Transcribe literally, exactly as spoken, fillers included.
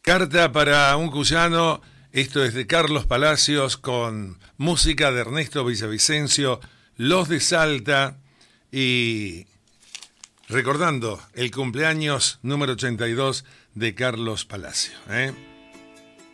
Carta para un cuyano, esto es de Carlos Palacios con música de Ernesto Villavicencio, Los de Salta, y recordando el cumpleaños número ochenta y dos de Carlos Palacios, ¿eh?